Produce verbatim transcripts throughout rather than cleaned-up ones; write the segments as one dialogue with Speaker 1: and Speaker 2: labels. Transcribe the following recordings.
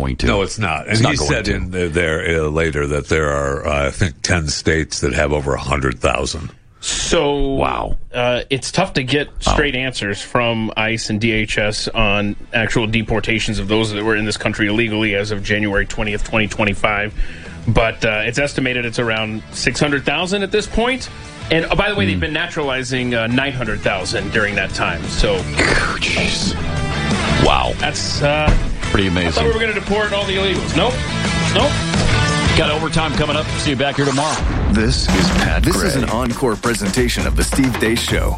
Speaker 1: going to.
Speaker 2: No, it's not. And
Speaker 1: it's
Speaker 2: he
Speaker 1: not
Speaker 2: said
Speaker 1: to.
Speaker 2: in there uh, later that there are, uh, I think, ten states that have over one hundred thousand.
Speaker 3: So
Speaker 1: wow,
Speaker 3: uh, it's tough to get straight wow. answers from ICE and D H S on actual deportations of those that were in this country illegally as of January twentieth, twenty twenty-five. But uh, it's estimated it's around six hundred thousand at this point. And oh, by the way, mm. they've been naturalizing uh, nine hundred thousand during that time. So,
Speaker 1: jeez, wow,
Speaker 3: that's uh,
Speaker 1: pretty amazing.
Speaker 3: I thought we were going to deport all the illegals. Nope, nope.
Speaker 1: Got overtime coming up. See you back here tomorrow.
Speaker 4: This is Pat This Gray. Is an encore presentation of the Steve Deace Show.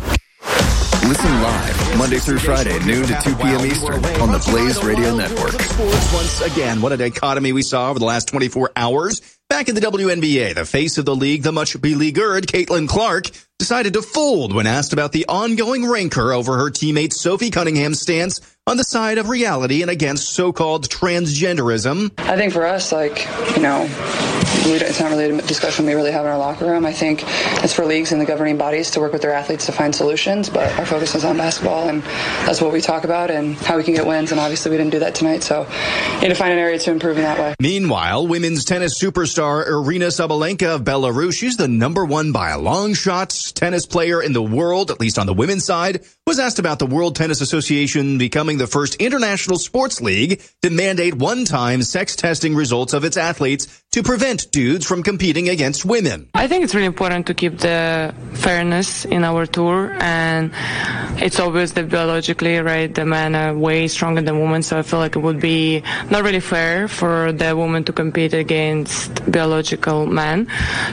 Speaker 4: Listen live Monday through Friday, noon to two p.m. Eastern on the Blaze Radio Network.
Speaker 5: Sports once again. What a dichotomy we saw over the last twenty-four hours. Back in the W N B A, the face of the league, the much-beleaguered Caitlin Clark, decided to fold when asked about the ongoing rancor over her teammate Sophie Cunningham's stance on the side of reality and against so-called transgenderism.
Speaker 6: I think for us, like, you know, we, it's not really a discussion we really have in our locker room. I think it's for leagues and the governing bodies to work with their athletes to find solutions, but our focus is on basketball, and that's what we talk about and how we can get wins, and obviously we didn't do that tonight, so we need to find an area to improve in that way.
Speaker 5: Meanwhile, women's tennis superstar Irina Sabalenka of Belarus, she's the number one by a long shot tennis player in the world, at least on the women's side, was asked about the World Tennis Association becoming the first international sports league to mandate one-time sex testing results of its athletes to prevent dudes from competing against women.
Speaker 7: I think it's really important to keep the fairness in our tour, and it's obvious that biologically, right, the men are way stronger than women, so I feel like it would be not really fair for the woman to compete against biological men.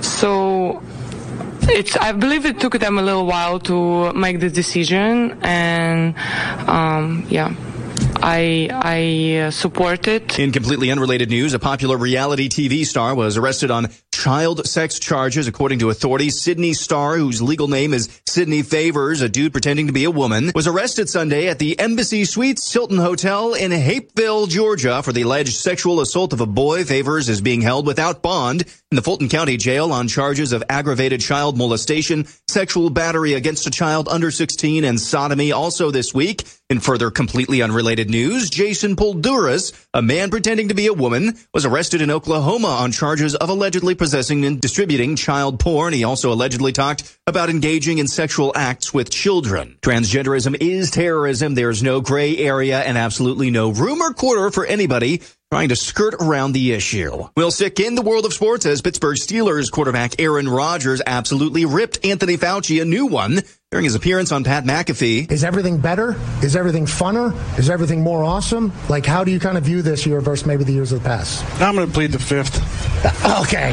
Speaker 7: So It's, I believe it took them a little while to make this decision, and um, yeah, I I uh, support it.
Speaker 5: In completely unrelated news, a popular reality T V star was arrested on child sex charges, according to authorities. Sydney Starr, whose legal name is Sydney Favors, a dude pretending to be a woman, was arrested Sunday at the Embassy Suites Hilton Hotel in Hapeville, Georgia, for the alleged sexual assault of a boy. Favors is being held without bond in the Fulton County Jail on charges of aggravated child molestation, sexual battery against a child under sixteen, and sodomy. Also this week, in further completely unrelated news, Jason Polduras, a man pretending to be a woman, was arrested in Oklahoma on charges of allegedly possessing and distributing child porn. He also allegedly talked about engaging in sexual acts with children. Transgenderism is terrorism. There's no gray area and absolutely no room or quarter for anybody trying to skirt around the issue. We'll stick in the world of sports as Pittsburgh Steelers quarterback Aaron Rodgers absolutely ripped Anthony Fauci a new one during his appearance on Pat McAfee.
Speaker 8: Is everything better? Is everything funner? Is everything more awesome? Like, how do you kind of view this year versus maybe the years of the past?
Speaker 9: I'm going to plead the fifth.
Speaker 8: Okay.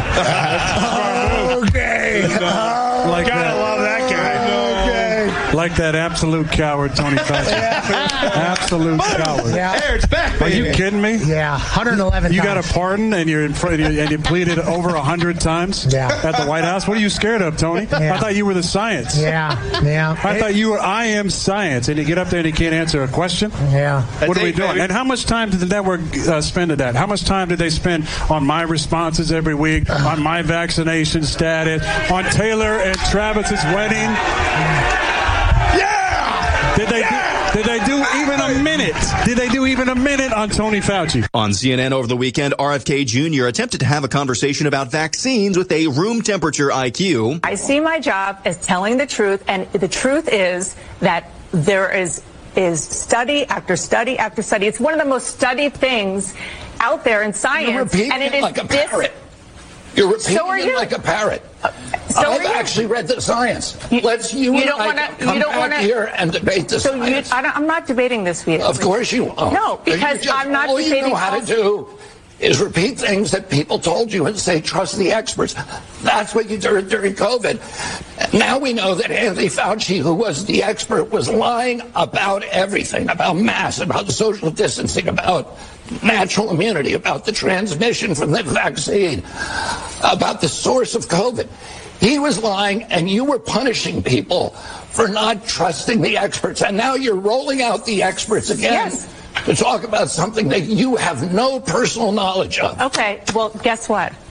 Speaker 8: okay.
Speaker 9: Uh, like
Speaker 8: Gotta
Speaker 9: that.
Speaker 8: love that guy.
Speaker 9: Like that absolute coward, Tony Fauci. Absolute coward.
Speaker 8: Yeah.
Speaker 9: Hey, it's back, baby. Are you kidding me?
Speaker 8: Yeah, one hundred eleven
Speaker 9: You
Speaker 8: times.
Speaker 9: got a pardon and you're in front, and you pleaded over one hundred times
Speaker 8: yeah.
Speaker 9: at the White House? What are you scared of, Tony?
Speaker 8: Yeah.
Speaker 9: I thought you were the science.
Speaker 8: Yeah, yeah.
Speaker 9: I it, thought you were, I am science, and you get up there and you can't answer a question?
Speaker 8: Yeah.
Speaker 9: What are we doing? And how much time did the network uh, spend at that? How much time did they spend on my responses every week, on my vaccination status, on Taylor and Travis's wedding? Did they, yeah! do, did they do even a minute? Did they do even a minute on Tony Fauci?
Speaker 5: On C N N over the weekend, R F K Junior attempted to have a conversation about vaccines with a room temperature I Q.
Speaker 10: I see my job as telling the truth, and the truth is that there is is study after study after study. It's one of the most studied things out there in science.
Speaker 11: You're repeating
Speaker 10: and it
Speaker 11: it
Speaker 10: is
Speaker 11: like a
Speaker 10: dis-
Speaker 11: parrot. You're repeating
Speaker 10: so are
Speaker 11: it
Speaker 10: you.
Speaker 11: like a parrot.
Speaker 10: Uh, so
Speaker 11: I've
Speaker 10: are you.
Speaker 11: actually read the science. You, Let's you,
Speaker 10: you
Speaker 11: and
Speaker 10: don't
Speaker 11: I
Speaker 10: wanna,
Speaker 11: come
Speaker 10: you don't
Speaker 11: back
Speaker 10: wanna,
Speaker 11: here and debate the
Speaker 10: so
Speaker 11: science.
Speaker 10: You, I don't, I'm not debating this with you.
Speaker 11: Of course you won't.
Speaker 10: No, because
Speaker 11: just,
Speaker 10: I'm not
Speaker 11: all
Speaker 10: debating.
Speaker 11: All you know how to do is repeat things that people told you and say, trust the experts. That's what you did during COVID. Now we know that Anthony Fauci, who was the expert, was lying about everything, about masks, about social distancing, about natural immunity, about the transmission from the vaccine, about the source of COVID. He was lying, and you were punishing people for not trusting the experts. And now you're rolling out the experts again.
Speaker 10: Yes.
Speaker 11: To talk about something that you have no personal knowledge of.
Speaker 10: Okay, well, guess what?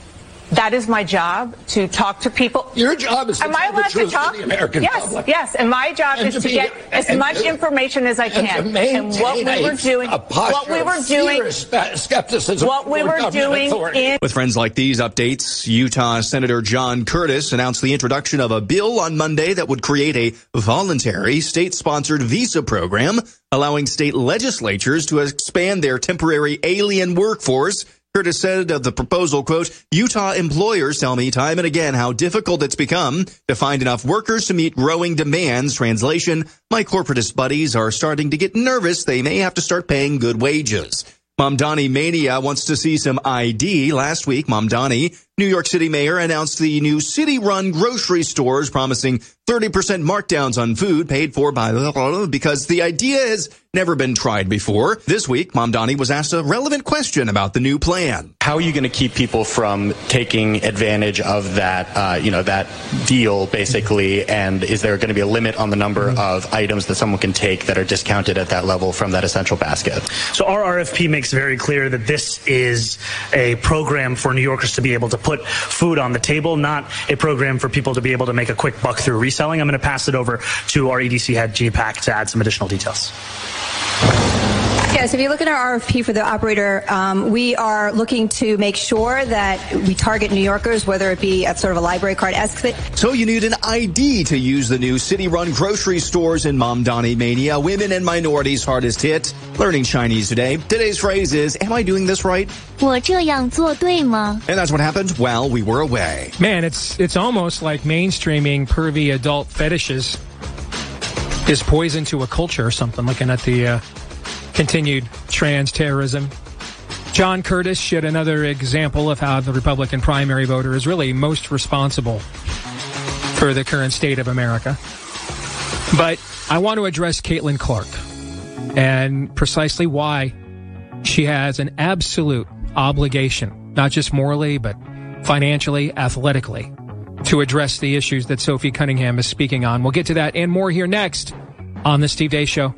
Speaker 10: That is my job, to talk to people.
Speaker 11: Your job is to
Speaker 10: Am I
Speaker 11: tell the
Speaker 10: allowed to
Speaker 11: truth
Speaker 10: talk?
Speaker 11: to the American
Speaker 10: yes,
Speaker 11: public.
Speaker 10: Yes, and my job
Speaker 11: And
Speaker 10: is
Speaker 11: to
Speaker 10: to
Speaker 11: be-
Speaker 10: get as
Speaker 11: and
Speaker 10: much
Speaker 11: to-
Speaker 10: information as I
Speaker 11: and
Speaker 10: can.
Speaker 11: to maintain
Speaker 10: what we were doing,
Speaker 11: a posture
Speaker 10: what we were
Speaker 11: of fear,
Speaker 10: doing,
Speaker 11: spe- skepticism,
Speaker 10: what we
Speaker 11: toward
Speaker 10: were
Speaker 11: government
Speaker 10: doing
Speaker 11: authority.
Speaker 10: in.
Speaker 5: With friends like these updates, Utah Senator John Curtis announced the introduction of a bill on Monday that would create a voluntary state-sponsored visa program, allowing state legislatures to expand their temporary alien workforce. Curtis said of the proposal, quote, Utah employers tell me time and again how difficult it's become to find enough workers to meet growing demands. Translation, my corporatist buddies are starting to get nervous. They may have to start paying good wages. Mamdani Mania wants to see some I D. Last week, Mamdani, New York City mayor, announced the new city-run grocery stores promising thirty percent markdowns on food paid for by because the idea has never been tried before. This week, Mamdani was asked a relevant question about the new plan.
Speaker 12: How are you going to keep people from taking advantage of that, uh, you know, that deal, basically? And is there going to be a limit on the number of items that someone can take that are discounted at that level from that essential basket?
Speaker 13: So our R F P makes very clear that this is a program for New Yorkers to be able to put food on the table, not a program for people to be able to make a quick buck through reselling. I'm going to pass it over to our E D C head, G PAC, to add some additional details.
Speaker 14: Yes, if you look at our R F P for the operator, um, we are looking to make sure that we target New Yorkers, whether it be at sort of a library card-esque.
Speaker 5: So you need an I D to use the new city-run grocery stores in Mamdani Mania. Women and minorities hardest hit. Learning Chinese today. Today's phrase is, am I doing this right?
Speaker 15: 我这样做对吗?
Speaker 5: And that's what happened while we were away.
Speaker 16: Man, it's it's almost like mainstreaming pervy adult fetishes is poison to a culture or something, looking at the uh, continued trans terrorism. John Curtis yet another example of how the Republican primary voter is really most responsible for the current state of America. But I want to address Caitlin Clark and precisely why she has an absolute obligation, not just morally, but financially, athletically, to address the issues that Sophie Cunningham is speaking on. We'll get to that and more here next on The Steve Deace Show.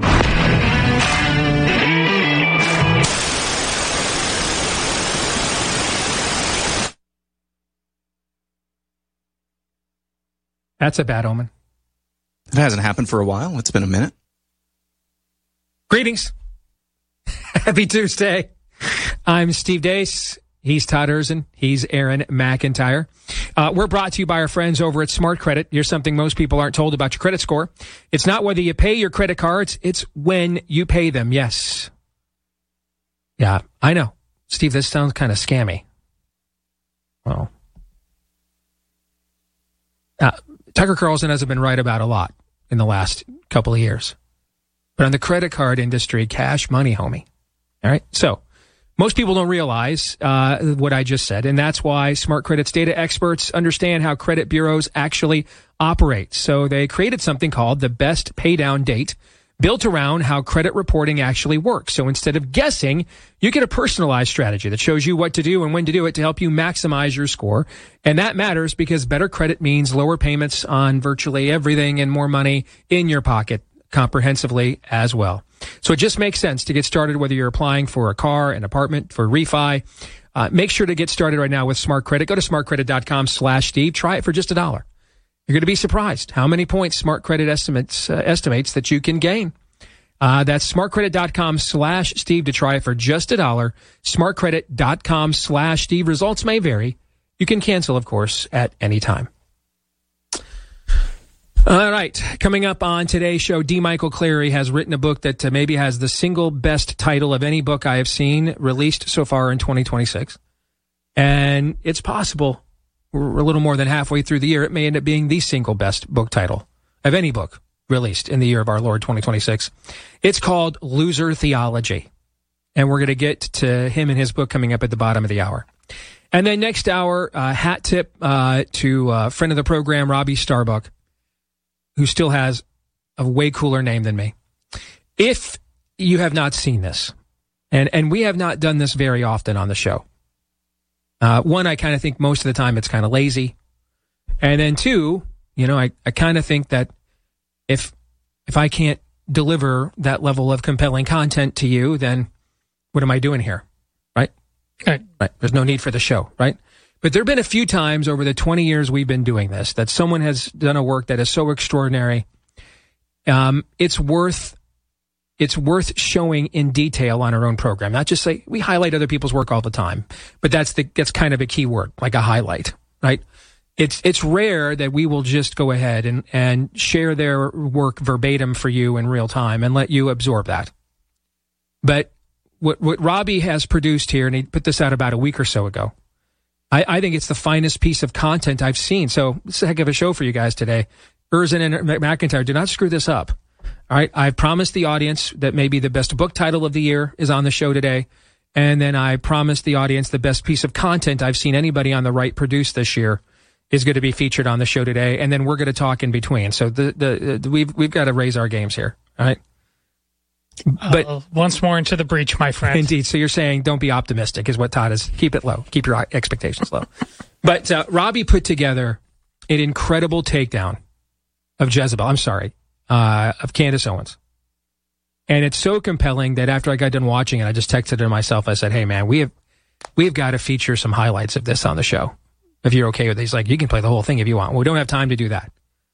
Speaker 16: That's a bad omen.
Speaker 5: It hasn't happened for a while. It's been a minute.
Speaker 16: Greetings. Happy Tuesday. I'm Steve Deace. He's Todd Erzin. He's Aaron McIntyre. Uh, we're brought to you by our friends over at Smart Credit. Here's something most people aren't told about your credit score. It's not whether you pay your credit cards, it's when you pay them. Yes. Yeah, I know. Steve, this sounds kind of scammy. Well, uh, Tucker Carlson hasn't been right about a lot in the last couple of years. But on the credit card industry, cash money, homie. All right? So, most people don't realize uh, what I just said, and that's why Smart Credit's data experts understand how credit bureaus actually operate. So they created something called the Best Paydown Date, built around how credit reporting actually works. So instead of guessing, you get a personalized strategy that shows you what to do and when to do it to help you maximize your score. And that matters because better credit means lower payments on virtually everything and more money in your pocket comprehensively as well. So it just makes sense to get started whether you're applying for a car, an apartment, for refi. Uh, make sure to get started right now with Smart Credit. Go to smartcredit.com slash Steve. Try it for just a dollar. You're going to be surprised how many points Smart Credit estimates uh, estimates that you can gain. Uh, that's smartcredit.com slash Steve to try it for just a dollar. Smartcredit.com slash Steve. Results may vary. You can cancel, of course, at any time. All right. Coming up on today's show, D. Michael Cleary has written a book that uh, maybe has the single best title of any book I have seen released so far in twenty twenty-six. And it's possible we're a little more than halfway through the year. It may end up being the single best book title of any book released in the year of our Lord twenty twenty-six. It's called Loser Theology. And we're going to get to him and his book coming up at the bottom of the hour. And then next hour, uh, hat tip uh, to a friend of the program, Robbie Starbuck, who still has a way cooler name than me. If you have not seen this, and, and we have not done this very often on the show, uh, one, I kind of think most of the time it's kind of lazy. And then two, you know, I, I kind of think that if if I can't deliver that level of compelling content to you, then what am I doing here? Right? Right. Right. There's no need for the show, right? But there have been a few times over the twenty years we've been doing this that someone has done a work that is so extraordinary. Um, it's worth it's worth showing in detail on our own program. Not just say we highlight other people's work all the time, but that's the that's kind of a key word, like a highlight, right? It's it's rare that we will just go ahead and, and share their work verbatim for you in real time and let you absorb that. But what what Robbie has produced here, and he put this out about a week or so ago, I, I think it's the finest piece of content I've seen. So it's a heck of a show for you guys today. Erzin and McIntyre, do not screw this up. All right, I've promised the audience that maybe the best book title of the year is on the show today. And then I promised the audience the best piece of content I've seen anybody on the right produce this year is going to be featured on the show today. And then we're going to talk in between. So the, the, the we've we've got to raise our games here. All right. But
Speaker 17: uh, once more into the breach, my friend.
Speaker 16: Indeed. So you're saying don't be optimistic is what Todd is. Keep it low. Keep your expectations low. But uh, Robbie put together an incredible takedown of Jezebel. I'm sorry, uh, of Candace Owens. And it's so compelling that after I got done watching it, I just texted her myself. I said, hey, man, we have, we've got to feature some highlights of this on the show. If you're okay with it. He's like, you can play the whole thing if you want. Well, we don't have time to do that.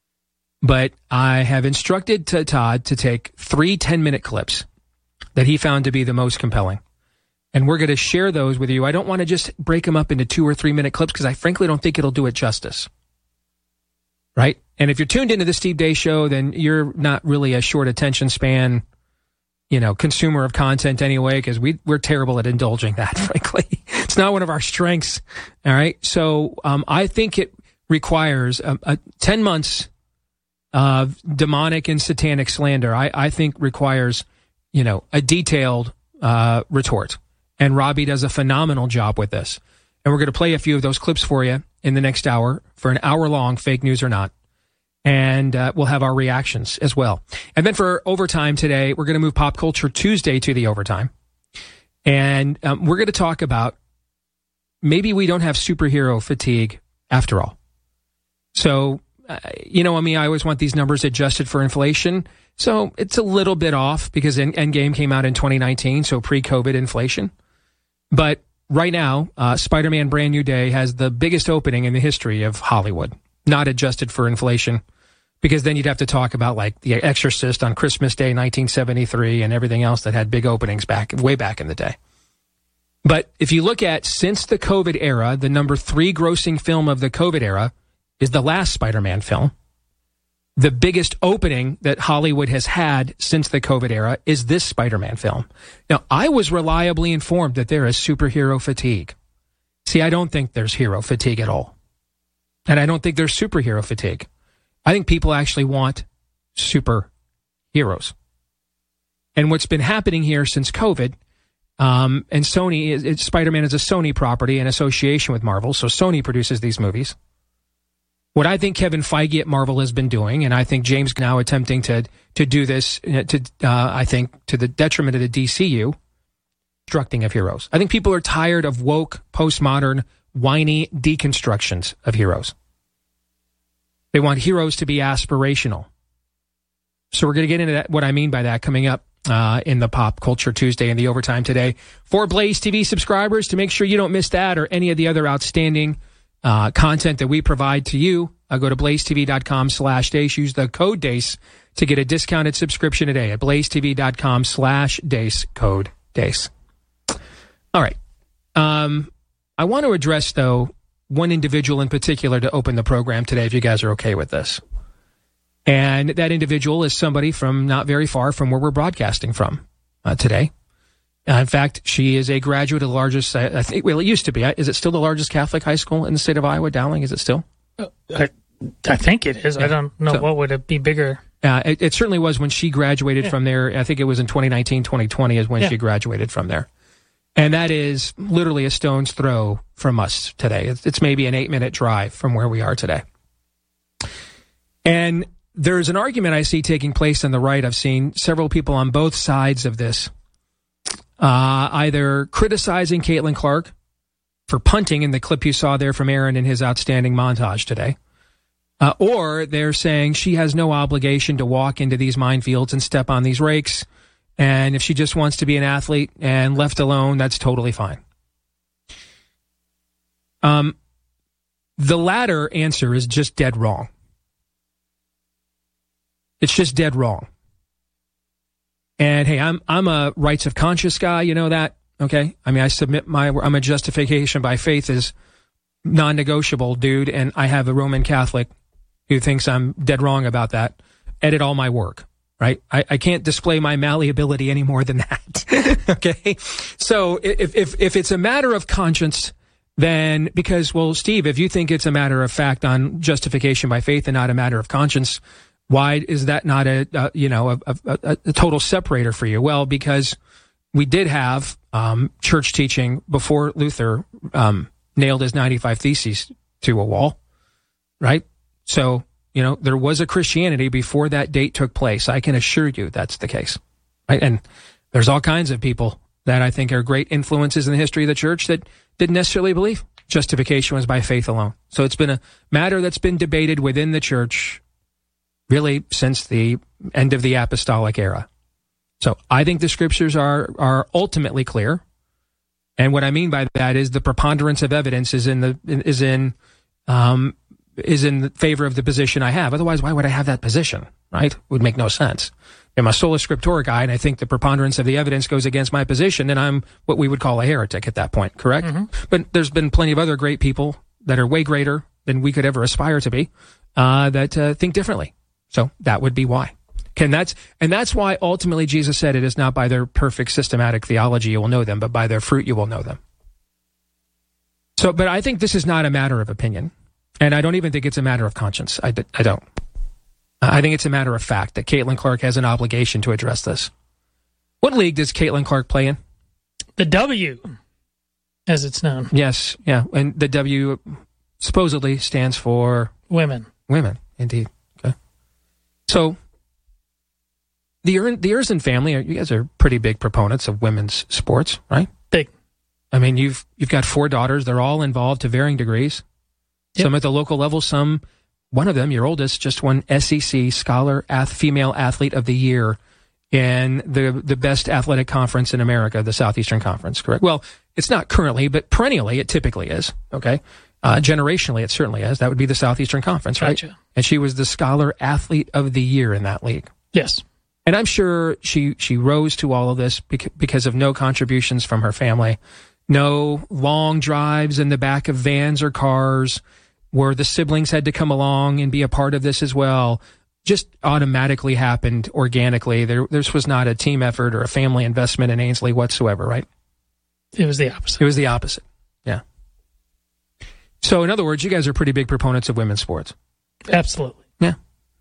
Speaker 16: But I have instructed to Todd to take three ten-minute clips that he found to be the most compelling. And we're going to share those with you. I don't want to just break them up into two or three-minute clips because I frankly don't think it'll do it justice. Right? And if you're tuned into the Steve Deace Show, then you're not really a short attention span, you know, consumer of content anyway, because we, we're terrible at indulging that, frankly. It's not one of our strengths. All right? So um, I think it requires a, a ten months of demonic and satanic slander, I, I think requires, you know, a detailed uh, retort. And Robbie does a phenomenal job with this. And we're going to play a few of those clips for you in the next hour for an hour long, fake news or not. And uh, we'll have our reactions as well. And then for overtime today, we're going to move Pop Culture Tuesday to the overtime. And um, we're going to talk about maybe we don't have superhero fatigue after all. So, uh, you know, I mean, I always want these numbers adjusted for inflation. So it's a little bit off because Endgame came out in twenty nineteen, so pre-COVID inflation. But right now, uh, Spider-Man Brand New Day has the biggest opening in the history of Hollywood, not adjusted for inflation, because then you'd have to talk about like The Exorcist on Christmas Day, nineteen seventy-three, and everything else that had big openings back way back in the day. But if you look at since the COVID era, the number three grossing film of the COVID era is the last Spider-Man film. The biggest opening that Hollywood has had since the COVID era is this Spider-Man film. Now, I was reliably informed that there is superhero fatigue. See, I don't think there's hero fatigue at all. And I don't think there's superhero fatigue. I think people actually want superheroes. And what's been happening here since COVID, um, and Sony, is, it, Spider-Man is a Sony property in association with Marvel, so Sony produces these movies. What I think Kevin Feige at Marvel has been doing, and I think James now attempting to to do this, to uh, I think to the detriment of the D C U, constructing of heroes. I think people are tired of woke, postmodern, whiny deconstructions of heroes. They want heroes to be aspirational. So we're going to get into that, what I mean by that coming up uh, in the Pop Culture Tuesday and the Overtime today. For Blaze T V subscribers, to make sure you don't miss that or any of the other outstanding Uh, content that we provide to you, uh, go to blazetv.com slash Deace. Use the code Deace to get a discounted subscription today at blazetv.com slash Deace, code Deace. All right. Um, I want to address, though, one individual in particular to open the program today, if you guys are okay with this. And that individual is somebody from not very far from where we're broadcasting from uh, today. Uh, in fact, she is a graduate of the largest, uh, I think, well, it used to be. Is it still the largest Catholic high school in the state of Iowa? Dowling, is it still?
Speaker 17: Uh, I, I think it is. Yeah. I don't know. So, what would it be bigger?
Speaker 16: Uh, it, it certainly was when she graduated yeah. from there. I think it was in twenty nineteen, twenty twenty is when yeah. she graduated from there. And that is literally a stone's throw from us today. It's, it's maybe an eight-minute drive from where we are today. And there's an argument I see taking place on the right. I've seen several people on both sides of this. Uh, either criticizing Caitlin Clark for punting in the clip you saw there from Aaron in his outstanding montage today, uh, or they're saying she has no obligation to walk into these minefields and step on these rakes, and if she just wants to be an athlete and left alone, that's totally fine. Um, the latter answer is just dead wrong. It's just dead wrong. And hey, I'm I'm a rights of conscience guy, you know that, okay? I mean, I submit my, I'm a justification by faith is non-negotiable, dude, and I have a Roman Catholic who thinks I'm dead wrong about that. Edit all my work, right? I, I can't display my malleability any more than that, okay? So if, if, if it's a matter of conscience, then, because, well, Steve, if you think it's a matter of fact on justification by faith and not a matter of conscience, why is that not a, a you know, a, a, a total separator for you? Well, because we did have um, church teaching before Luther um, nailed his ninety-five Theses to a wall, right? So, you know, there was a Christianity before that date took place. I can assure you that's the case, right? And there's all kinds of people that I think are great influences in the history of the church that didn't necessarily believe justification was by faith alone. So it's been a matter that's been debated within the church really since the end of the apostolic era. So I think the scriptures are are ultimately clear. And what I mean by that is the preponderance of evidence is in the is in um, is in favor of the position I have. Otherwise, why would I have that position? Right? It would make no sense. I'm a sola scriptura guy, and I think the preponderance of the evidence goes against my position, and I'm what we would call a heretic at that point. Correct? Mm-hmm. But there's been plenty of other great people that are way greater than we could ever aspire to be uh, that uh, think differently. So that would be why. Can that's and that's why ultimately Jesus said it is not by their perfect systematic theology you will know them, but by their fruit you will know them. So, but I think this is not a matter of opinion, and I don't even think it's a matter of conscience. I, I don't. I think it's a matter of fact that Caitlin Clark has an obligation to address this. What league does Caitlin Clark play in?
Speaker 17: The W, as it's known.
Speaker 16: Yes, yeah, and the W supposedly stands for
Speaker 17: women.
Speaker 16: Women, indeed. Okay, so. The Ur- the Urson family, you guys are pretty big proponents of women's sports, right?
Speaker 17: Big.
Speaker 16: I mean, you've you've got four daughters. They're all involved to varying degrees. Yep. Some at the local level, some, one of them, your oldest, just won S E C Scholar Ath- Female Athlete of the Year in the, the best athletic conference in America, the Southeastern Conference, correct? Well, it's not currently, but perennially it typically is, okay? Uh, generationally, it certainly is. That would be the Southeastern Conference, right?
Speaker 17: Gotcha.
Speaker 16: And she was the Scholar Athlete of the Year in that league.
Speaker 17: Yes.
Speaker 16: And I'm sure she, she rose to all of this because of no contributions from her family, no long drives in the back of vans or cars where the siblings had to come along and be a part of this as well. Just automatically happened organically. There, this was not a team effort or a family investment in Ainsley whatsoever, right?
Speaker 17: It was the opposite.
Speaker 16: It was the opposite, yeah. So in other words, you guys are pretty big proponents of women's sports.
Speaker 17: Absolutely.
Speaker 16: Yeah.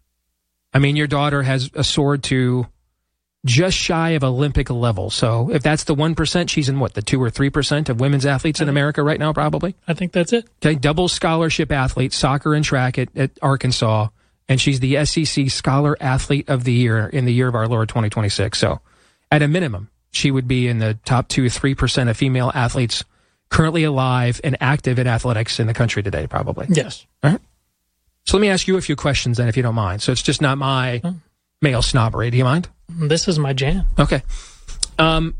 Speaker 16: I mean, your daughter has soared to just shy of Olympic level. So if that's the one percent, she's in what, the two or three percent of women's athletes in America right now, probably?
Speaker 17: I think that's it.
Speaker 16: Okay, double scholarship athlete, soccer and track at, at Arkansas, and she's the S E C Scholar Athlete of the Year in the year of our Lord twenty twenty-six. So at a minimum, she would be in the top two, three percent of female athletes currently alive and active in athletics in the country today, probably.
Speaker 17: Yes.
Speaker 16: All right. So let me ask you a few questions then, if you don't mind. So it's just not my oh. male snobbery. Do you mind?
Speaker 17: This is my jam.
Speaker 16: Okay. Um,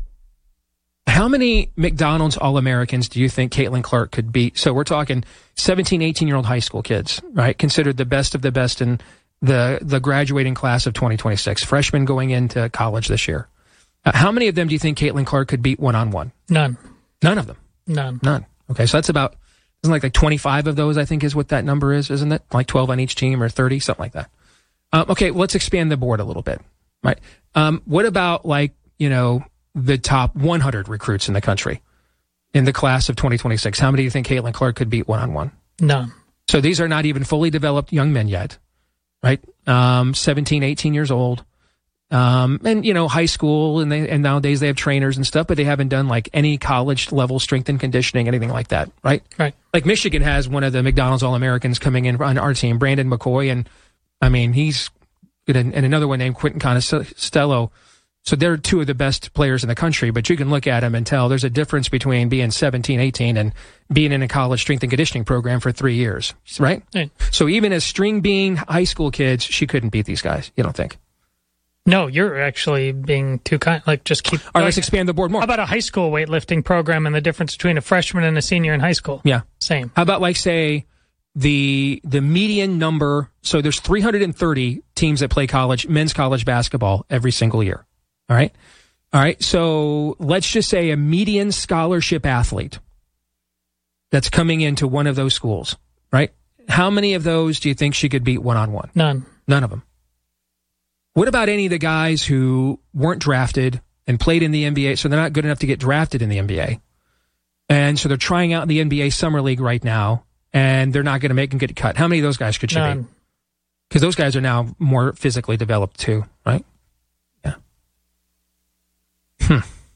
Speaker 16: how many McDonald's All-Americans do you think Caitlin Clark could beat? So we're talking seventeen, eighteen-year-old high school kids, right? Considered the best of the best in the, the graduating class of twenty twenty-six, freshmen going into college this year. Uh, how many of them do you think Caitlin Clark could beat one-on-one?
Speaker 17: None.
Speaker 16: None of them?
Speaker 17: None.
Speaker 16: None. Okay, so that's about... Isn't like like twenty-five of those, I think, is what that number is, isn't it? Like twelve on each team or thirty, something like that. Um, okay, well, let's expand the board a little bit, right? Um, what about like, you know, the top one hundred recruits in the country in the class of twenty twenty-six? How many do you think Caitlin Clark could beat one-on-one?
Speaker 17: None.
Speaker 16: So these are not even fully developed young men yet, right? Um, seventeen, eighteen years old. Um, and, you know, high school, and they, and nowadays they have trainers and stuff, but they haven't done like any college level strength and conditioning, anything like that, right?
Speaker 17: Right.
Speaker 16: Like Michigan has one of the McDonald's All-Americans coming in on our team, Brandon McCoy, and I mean, he's good, and another one named Quentin Costello. So they're two of the best players in the country, but you can look at them and tell there's a difference between being seventeen, eighteen and being in a college strength and conditioning program for three years, right?
Speaker 17: Right.
Speaker 16: So even as string bean high school kids, she couldn't beat these guys, you don't think?
Speaker 17: No, you're actually being too kind. Like, just keep...
Speaker 16: All right, let's expand the board more.
Speaker 17: How about a high school weightlifting program and the difference between a freshman and a senior in high school?
Speaker 16: Yeah.
Speaker 17: Same.
Speaker 16: How about, like, say, the the median number, so there's three hundred thirty teams that play college, men's college basketball every single year. All right? All right, so let's just say a median scholarship athlete that's coming into one of those schools, right? How many of those do you think she could beat one-on-one?
Speaker 17: None.
Speaker 16: None of them. What about any of the guys who weren't drafted and played in the N B A, so they're not good enough to get drafted in the N B A, and so they're trying out in the N B A Summer League right now, and they're not going to make them get cut? How many of those guys could she
Speaker 17: None.
Speaker 16: beat? Because those guys are now more physically developed too, right? Yeah. Hmm.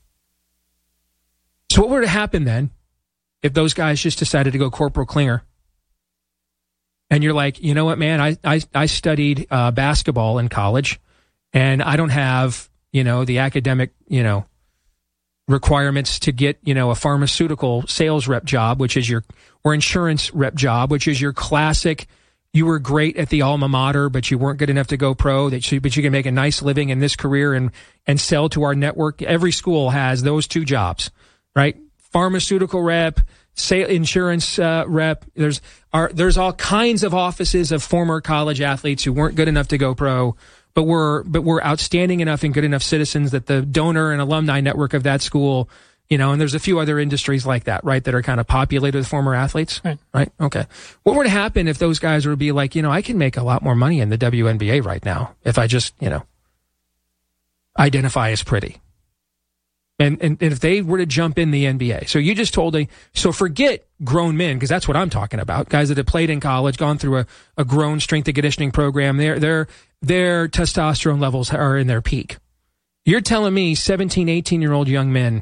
Speaker 16: So what were to happen then if those guys just decided to go Corporal Klinger? And you're like, you know what, man, I I, I studied uh, basketball in college, and I don't have, you know, the academic, you know, requirements to get, you know, a pharmaceutical sales rep job, which is your, or insurance rep job, which is your classic, you were great at the alma mater, but you weren't good enough to go pro, that you, but you can make a nice living in this career and, and sell to our network. Every school has those two jobs, right? Pharmaceutical rep, say insurance uh, rep. There's are there's all kinds of offices of former college athletes who weren't good enough to go pro, but were but were outstanding enough and good enough citizens that the donor and alumni network of that school, you know, and there's a few other industries like that, right, that are kind of populated with former athletes,
Speaker 17: right?
Speaker 16: Right? Okay. What would happen if those guys would be like, you know, I can make a lot more money in the W N B A right now if I just, you know, identify as pretty? And, and and if they were to jump in the N B A, so you just told me, so forget grown men, because that's what I'm talking about. Guys that have played in college, gone through a, a grown strength and conditioning program, their their their testosterone levels are in their peak. You're telling me seventeen, eighteen year old young men,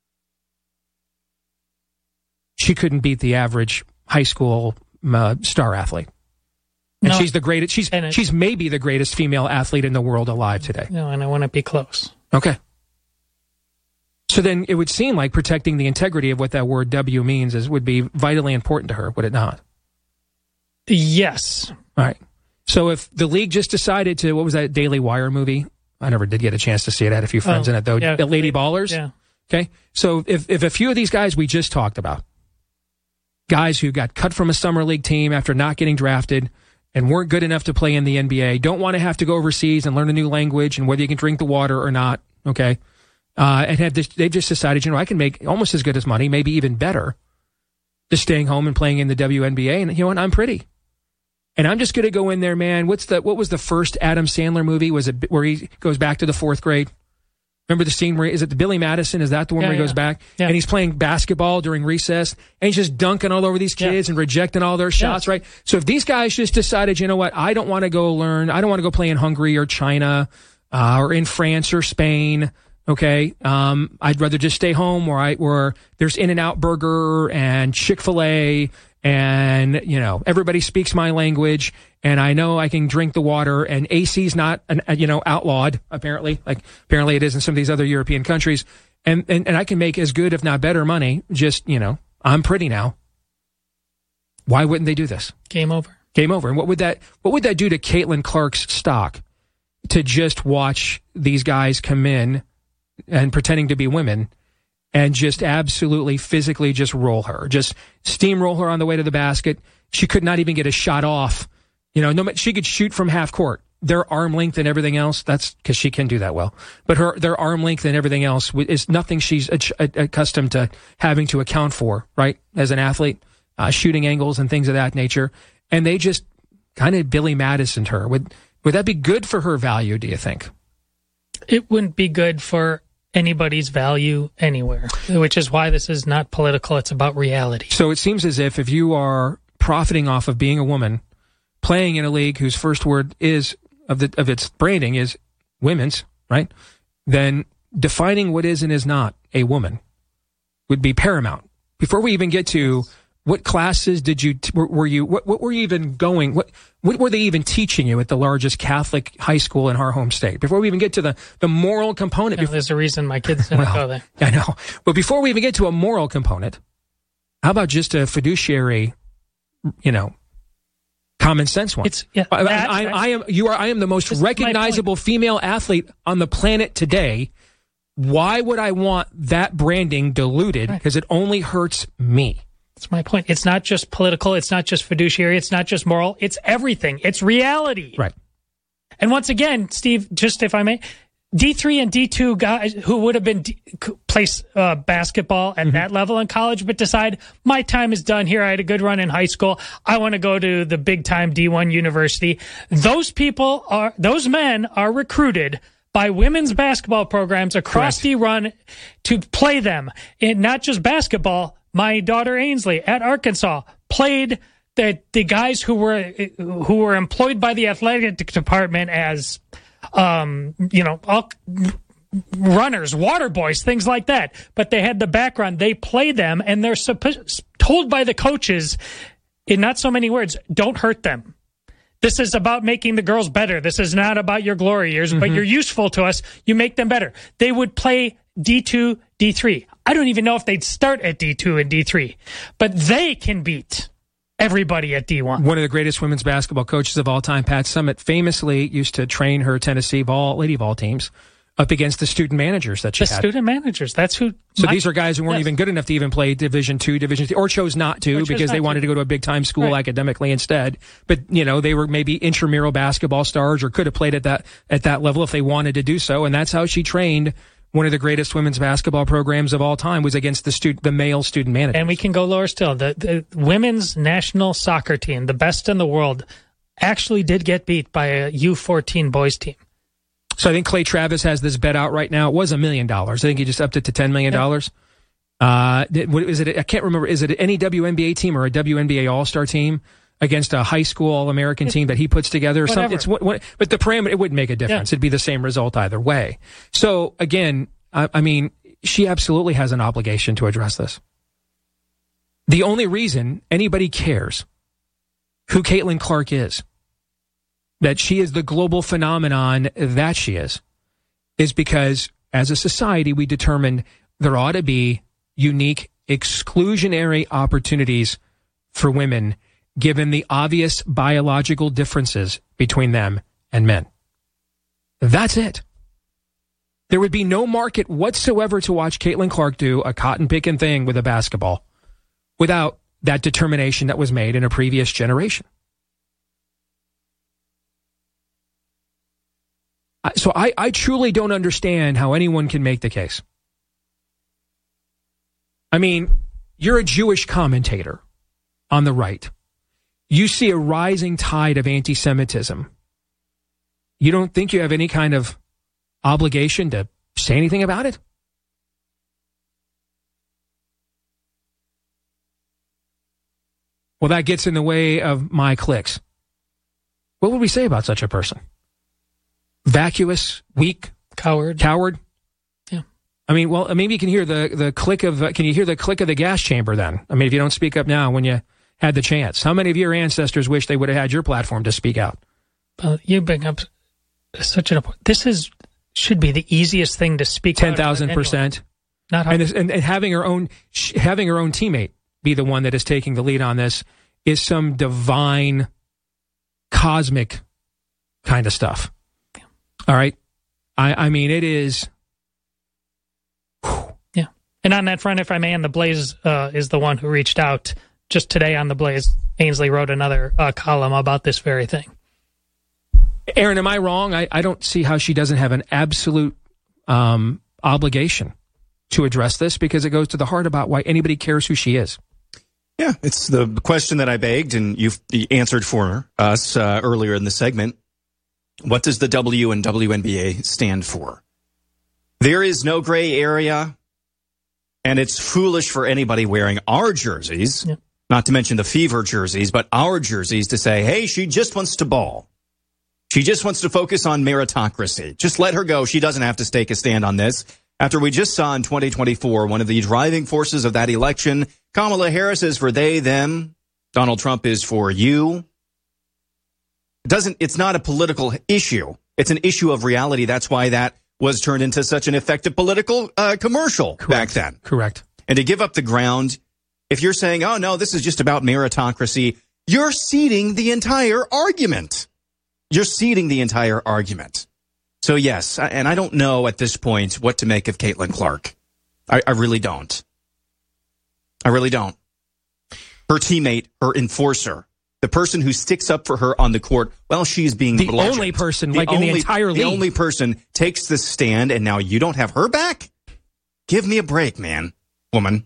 Speaker 16: she couldn't beat the average high school uh, star athlete, and
Speaker 17: No.
Speaker 16: she's the greatest. She's
Speaker 17: And it-
Speaker 16: she's maybe the greatest female athlete in the world alive today.
Speaker 17: No, and I want to be close.
Speaker 16: Okay. So then it would seem like protecting the integrity of what that word W means is would be vitally important to her, would it not?
Speaker 17: Yes.
Speaker 16: All right. So if the league just decided to, what was that Daily Wire movie? I never did get a chance to see it. I had a few friends
Speaker 17: Oh,
Speaker 16: in it, though.
Speaker 17: yeah,
Speaker 16: The Lady
Speaker 17: Lady-
Speaker 16: Ballers?
Speaker 17: yeah.
Speaker 16: Okay. So if, if a few of these guys we just talked about, guys who got cut from a summer league team after not getting drafted and weren't good enough to play in the N B A, don't want to have to go overseas and learn a new language and whether you can drink the water or not, okay? Uh, and have this, they've just decided, you know, I can make almost as good as money, maybe even better, just staying home and playing in the W N B A. And you know what? I'm pretty. And I'm just going to go in there, man. What's the, what was the first Adam Sandler movie? Was it where he goes back to the fourth grade? Remember the scene where, is it the Billy Madison? Is that the one
Speaker 17: Yeah,
Speaker 16: where he goes
Speaker 17: yeah.
Speaker 16: back?
Speaker 17: Yeah.
Speaker 16: And he's playing basketball during recess and he's just dunking all over these kids and rejecting all their shots, right? So if these guys just decided, you know what? I don't want to go learn. I don't want to go play in Hungary or China, uh, or in France or Spain. Okay. Um, I'd rather just stay home where I, where there's In-N-Out Burger and Chick-fil-A and, you know, everybody speaks my language and I know I can drink the water and A C's not, an, you know, outlawed, apparently, like apparently it is in some of these other European countries. And, and, and I can make as good, if not better money. Just, you know, I'm pretty now. Why wouldn't they do this?
Speaker 17: Game over.
Speaker 16: Game over. And what would that, what would that do to Caitlin Clark's stock to just watch these guys come in and pretending to be women and just absolutely physically just roll her, just steamroll her on the way to the basket. She could not even get a shot off. You know, no, ma- she could shoot from half court. Their arm length and everything else, that's because she can do that well. But her, their arm length and everything else wi- is nothing she's a- a- accustomed to having to account for, right? As an athlete, uh, shooting angles and things of that nature. And they just kind of Billy Madisoned her. Would, would that be good for her value, do you think?
Speaker 17: It wouldn't be good for anybody's value anywhere, which is why this is not political. It's about reality.
Speaker 16: So it seems as if if you are profiting off of being a woman, playing in a league whose first word is of the of its branding is women's, right? Then defining what is and is not a woman would be paramount. Before we even get to what classes did you were, were you what, what were you even going what what were they even teaching you at the largest Catholic high school in our home state? Before we even get to the the moral component,
Speaker 17: You know, there's a reason my kids didn't
Speaker 16: well,
Speaker 17: go there.
Speaker 16: I know. But before we even get to a moral component, how about just a fiduciary, you know, common sense one?
Speaker 17: It's yeah.
Speaker 16: I,
Speaker 17: that-
Speaker 16: I, I am you are I am the most
Speaker 17: This is my
Speaker 16: recognizable female athlete on the planet today. Why would I want that branding diluted? Because it only hurts me.
Speaker 17: That's my point. It's not just political. It's not just fiduciary. It's not just moral. It's everything. It's reality.
Speaker 16: Right.
Speaker 17: And once again, Steve, just if I may, D three and D two guys who would have been D- place uh, basketball at mm-hmm. that level in college, but decide my time is done here. I had a good run in high school. I want to go to the big time D one university. Those people are, those men are recruited by women's basketball programs across Correct. D one to play them in not just basketball. My daughter Ainsley at Arkansas played the the guys who were who were employed by the athletic department as um you know all runners, water boys, things like that. But they had the background. They play them, and they're supposed told by the coaches in not so many words, don't hurt them. This is about making the girls better. This is not about your glory years, mm-hmm. but you're useful to us. You make them better. They would play D two, D three. I don't even know if they'd start at D two and D three, but they can beat everybody at D one.
Speaker 16: One of the greatest women's basketball coaches of all time, Pat Summitt, famously used to train her Tennessee Vol, Lady Vol teams up against the student managers that she
Speaker 17: the
Speaker 16: had.
Speaker 17: The student managers. That's who.
Speaker 16: So
Speaker 17: my,
Speaker 16: these are guys who weren't yes. even good enough to even play Division two, Division three, or chose not to chose because not they wanted to. to go to a big time school right. academically instead. But you know, they were maybe intramural basketball stars or could have played at that at that level if they wanted to do so. And that's how she trained. One of the greatest women's basketball programs of all time was against the student, the male student managers.
Speaker 17: And we can go lower still. The, the women's national soccer team, the best in the world, actually did get beat by a U fourteen boys team.
Speaker 16: So I think Clay Travis has this bet out right now. It was a million dollars. I think he just upped it to ten million dollars. Yeah. Uh, what is it? I can't remember. Is it any W N B A team or a W N B A All-Star team against a high school All-American team that he puts together? Or something? It's what, what, but the parameter, it wouldn't make a difference. Yeah. It'd be the same result either way. So again, I, I mean, she absolutely has an obligation to address this. The only reason anybody cares who Caitlin Clark is, that she is the global phenomenon that she is, is because as a society, we determined there ought to be unique exclusionary opportunities for women given the obvious biological differences between them and men. That's it. There would be no market whatsoever to watch Caitlin Clark do a cotton-picking thing with a basketball without that determination that was made in a previous generation. So I, I truly don't understand how anyone can make the case. I mean, you're a Jewish commentator on the right. You see a rising tide of anti-Semitism. You don't think you have any kind of obligation to say anything about it? Well, that gets in the way of my clicks. What would we say about such a person? Vacuous, weak,
Speaker 17: coward,
Speaker 16: coward.
Speaker 17: Yeah.
Speaker 16: I mean, well, maybe you can hear the the click of. Uh, can you hear the click of the gas chamber? Then, I mean, if you don't speak up now, when you had the chance, how many of your ancestors wish they would have had your platform to speak out?
Speaker 17: Uh, you bring up such an. This is should be the easiest thing to speak.
Speaker 16: Ten thousand percent.
Speaker 17: Not hard.
Speaker 16: And, and and having her own having her own teammate be the one that is taking the lead on this is some divine, cosmic kind of stuff. All right. I, I mean, it is.
Speaker 17: Whew. Yeah. And on that front, if I may, and the Blaze uh, is the one who reached out just today on the Blaze. Ainsley wrote another uh, column about this very thing.
Speaker 16: Aaron, am I wrong? I, I don't see how she doesn't have an absolute um, obligation to address this because it goes to the heart about why anybody cares who she is.
Speaker 5: Yeah, it's the question that I begged, and you've answered for us uh, earlier in the segment. What does the W in W N B A stand for? There is no gray area, and it's foolish for anybody wearing our jerseys, yeah. not to mention the Fever jerseys, but our jerseys to say, hey, she just wants to ball. She just wants to focus on meritocracy. Just let her go. She doesn't have to take a stand on this. After we just saw in twenty twenty-four, one of the driving forces of that election, Kamala Harris is for they, them. Donald Trump is for you. It doesn't, it's not a political issue. It's an issue of reality. That's why that was turned into such an effective political uh, commercial
Speaker 16: Correct.
Speaker 5: back then.
Speaker 16: Correct.
Speaker 5: And to give up the ground, if you're saying, oh, no, this is just about meritocracy, you're ceding the entire argument. You're ceding the entire argument. So, yes, and I don't know at this point what to make of Caitlin Clark. I, I really don't. I really don't. her teammate, her enforcer. The person who sticks up for her on the court, well, she's being
Speaker 16: the
Speaker 5: bludgeoned.
Speaker 16: only person,
Speaker 5: the
Speaker 16: like
Speaker 5: only,
Speaker 16: in the entire league.
Speaker 5: The only person takes the stand, and now you don't have her back? Give me a break, man. Woman.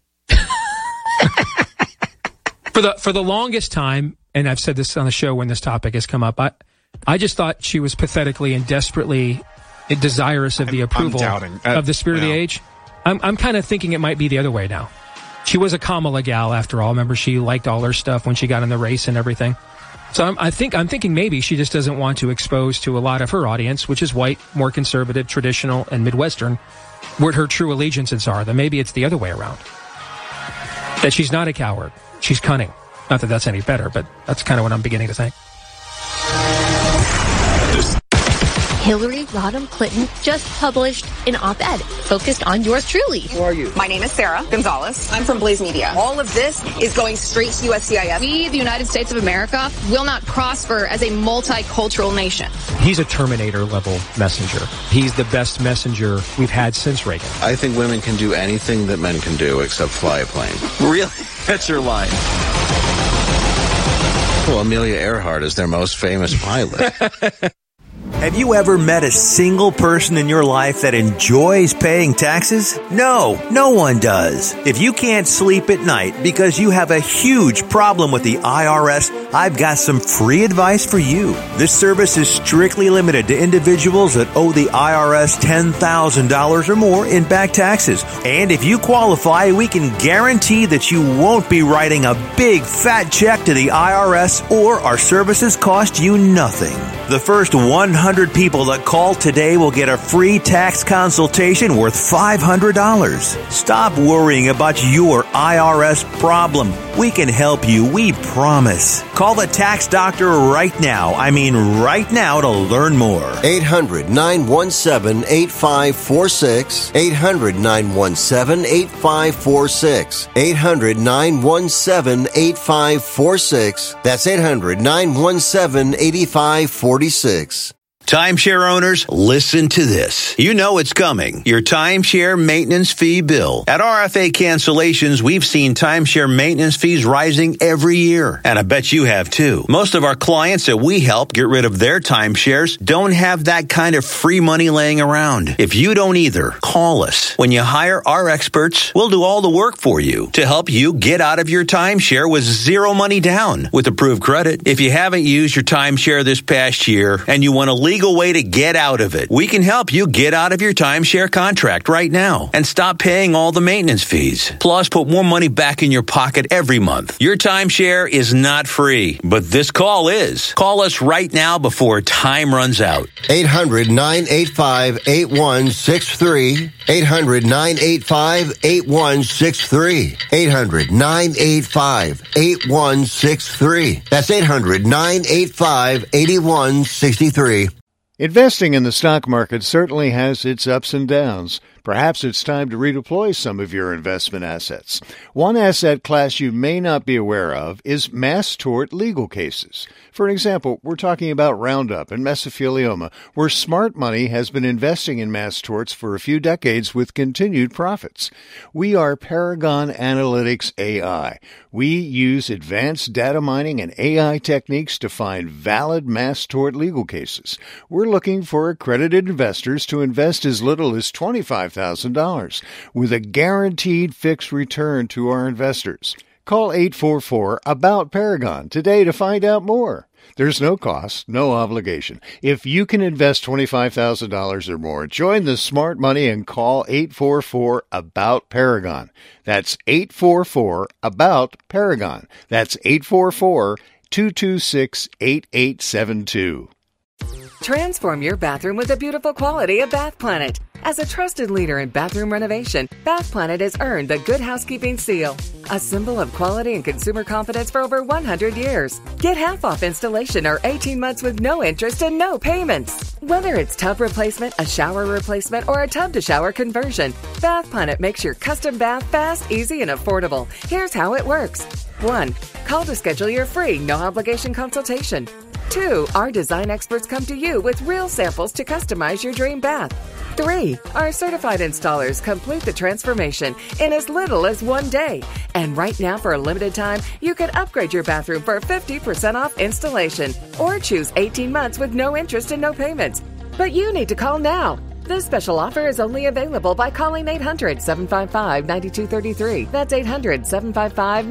Speaker 16: for the for the longest time, and I've said this on the show when this topic has come up, I, I just thought she was pathetically and desperately desirous of the
Speaker 5: I'm,
Speaker 16: approval
Speaker 5: I'm doubting. Uh,
Speaker 16: of the spirit
Speaker 5: well.
Speaker 16: of the age. I'm, I'm kind of thinking it might be the other way now. She was a Kamala gal after all. Remember, she liked all her stuff when she got in the race and everything. So I'm, I think I'm thinking maybe she just doesn't want to expose to a lot of her audience, which is white, more conservative, traditional, and Midwestern, what her true allegiances are. That maybe it's the other way around. That she's not a coward. She's cunning. Not that that's any better, but that's kind of what I'm beginning to think.
Speaker 18: Hillary Rodham Clinton just published an op-ed focused on yours truly.
Speaker 19: Who are you? My name is Sarah Gonzalez. I'm from Blaze Media. All of this is going straight to U S C I S.
Speaker 18: We, the United States of America, will not prosper as a multicultural nation.
Speaker 16: He's a Terminator-level messenger. He's the best messenger we've had since Reagan.
Speaker 20: I think women can do anything that men can do except fly a plane.
Speaker 21: Really? That's your line.
Speaker 20: Well, Amelia Earhart is their most famous pilot.
Speaker 22: Have you ever met a single person in your life that enjoys paying taxes? No, no one does. If you can't sleep at night because you have a huge problem with the I R S, I've got some free advice for you. This service is strictly limited to individuals that owe the I R S ten thousand dollars or more in back taxes. And if you qualify, we can guarantee that you won't be writing a big fat check to the I R S, or our services cost you nothing. The first one hundred people that call today will get a free tax consultation worth five hundred dollars. Stop worrying about your I R S problem. We can help you, we promise. Call the tax doctor right now. I mean right now to learn more.
Speaker 23: eight hundred, nine one seven, eight five four six. eight hundred, nine one seven, eight five four six. eight hundred, nine one seven, eight five four six. That's eight hundred, nine one seven, eight five four six.
Speaker 22: Timeshare owners, listen to this. You know it's coming. Your timeshare maintenance fee bill. At R F A Cancellations, we've seen timeshare maintenance fees rising every year. And I bet you have too. Most of our clients that we help get rid of their timeshares don't have that kind of free money laying around. If you don't either, call us. When you hire our experts, we'll do all the work for you to help you get out of your timeshare with zero money down with approved credit. If you haven't used your timeshare this past year and you want to leave legal way to get out of it. We can help you get out of your timeshare contract right now and stop paying all the maintenance fees. Plus, put more money back in your pocket every month. Your timeshare is not free, but this call is. Call us right now before time runs out.
Speaker 23: eight hundred, nine eight five, eight one six three. eight hundred, nine eight five, eight one six three. eight hundred, nine eight five, eight one six three. That's eight hundred, nine eight five, eight one six three.
Speaker 24: Investing in the stock market certainly has its ups and downs. Perhaps it's time to redeploy some of your investment assets. One asset class you may not be aware of is mass tort legal cases. For example, we're talking about Roundup and mesothelioma, where smart money has been investing in mass torts for a few decades with continued profits. We are Paragon Analytics A I. We use advanced data mining and A I techniques to find valid mass tort legal cases. We're looking for accredited investors to invest as little as twenty-five thousand dollars with a guaranteed fixed return to our investors. Call eight four four, A B O U T, Paragon today to find out more. There's no cost, no obligation. If you can invest twenty-five thousand dollars or more, join the smart money and call eight four four, A B O U T, Paragon. That's eight four four, A B O U T, Paragon. That's eight four four, two two six, eight eight seven two.
Speaker 25: Transform your bathroom with the beautiful quality of Bath Planet. As a trusted leader in bathroom renovation, Bath Planet has earned the Good Housekeeping seal, a symbol of quality and consumer confidence for over one hundred years. Get half off installation or eighteen months with no interest and no payments. Whether it's tub replacement, a shower replacement, or a tub-to-shower conversion, Bath Planet makes your custom bath fast, easy, and affordable. Here's how it works. one. Call to schedule your free, no-obligation consultation. Two, our design experts come to you with real samples to customize your dream bath. Three, our certified installers complete the transformation in as little as one day. And right now, for a limited time, you can upgrade your bathroom for fifty percent off installation or choose eighteen months with no interest and no payments. But you need to call now. This special offer is only available by calling eight hundred, seven five five, nine two three three. That's eight hundred, seven five five,